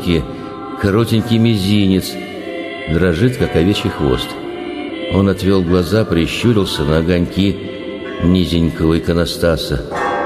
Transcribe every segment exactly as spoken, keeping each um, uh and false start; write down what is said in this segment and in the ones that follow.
руки, коротенький мизинец, дрожит, как овечий хвост. Он отвел глаза, прищурился на огоньки низенького иконостаса.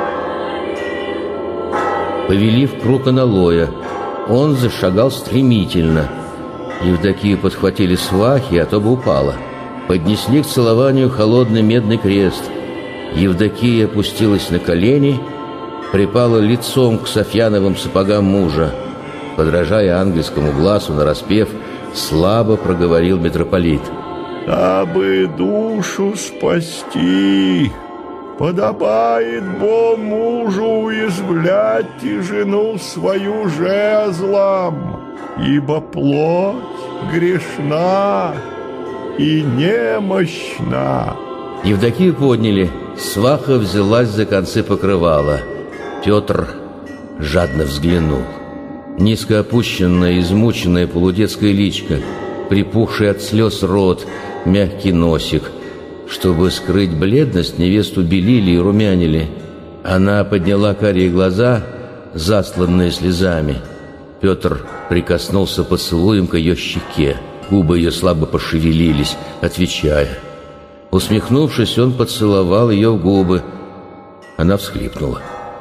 Повели в круг аналоя. Он зашагал стремительно. Евдокию подхватили свахи, а то бы упала. Поднесли к целованию холодный медный крест. Евдокия опустилась на колени, припала лицом к софьяновым сапогам мужа. Подражая ангельскому глазу нараспев, слабо проговорил митрополит: «Дабы душу спасти, подобает бо мужу уязвлять и жену свою жезлом, ибо плоть грешна и немощна». Евдокию подняли. Сваха взялась за концы покрывала. Петр жадно взглянул. Низко опущенная, измученная полудетская личка, припухший от слез рот, мягкий носик. Чтобы скрыть бледность, невесту белили и румянили. Она подняла карие глаза, засланные слезами. Петр прикоснулся поцелуем к ее щеке. Губы ее слабо пошевелились, отвечая. Усмехнувшись, он поцеловал ее в губы. Она всхлипнула.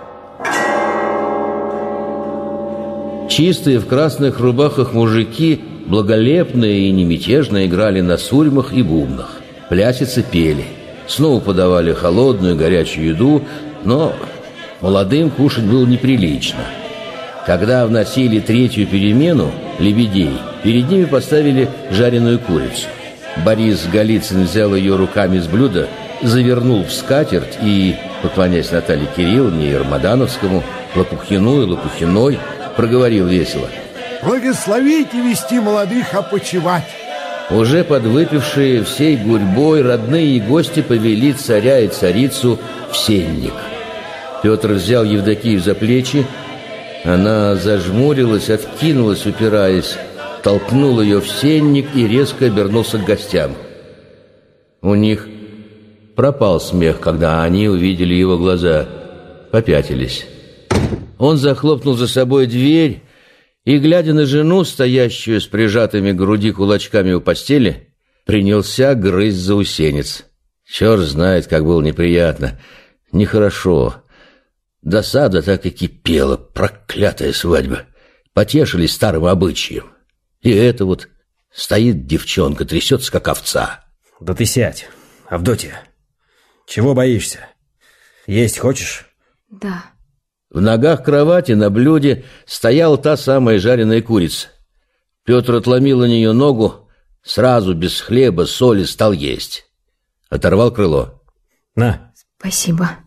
Чистые в красных рубахах мужики, благолепные и немятежно, играли на сурьмах и бубнах. Плясицы пели. Снова подавали холодную горячую еду, но молодым кушать было неприлично. Когда вносили третью перемену, лебедей, перед ними поставили жареную курицу. Борис Голицын взял ее руками с блюда, завернул в скатерть и, поклоняясь Наталье Кирилловне и Рамадановскому, Лопухину и Лопухиной, проговорил весело: «Благословите вести молодых опочивать». Уже подвыпившие всей гурьбой родные и гости повели царя и царицу в сенник. Петр взял Евдокию за плечи. Она зажмурилась, откинулась, упираясь, толкнул ее в сенник и резко обернулся к гостям. У них пропал смех, когда они увидели его глаза, попятились. Он захлопнул за собой дверь и, глядя на жену, стоящую с прижатыми к груди кулачками у постели, принялся грызть заусенец. Черт знает, как было неприятно, нехорошо. Досада так и кипела, проклятая свадьба. Потешились старым обычаем. И это вот стоит девчонка, трясется, как овца. Да ты сядь, Авдотья. Чего боишься? Есть хочешь? Да. В ногах кровати на блюде стояла та самая жареная курица. Петр отломил у нее ногу, сразу без хлеба, соли стал есть. Оторвал крыло. На. Спасибо.